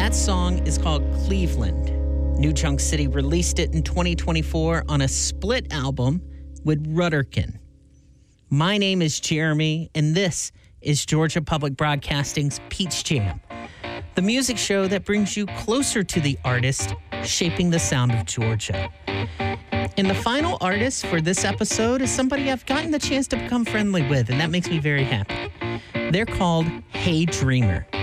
That song is called Cleveland. New Chunk City released it in 2024 on a split album with Rudderkin. My name is Jeremy, and this is Georgia Public Broadcasting's Peach Jam, the music show that brings you closer to the artist shaping the sound of Georgia. And the final artist for this episode is somebody I've gotten the chance to become friendly with, and that makes me very happy. They're called Hey Dreamer.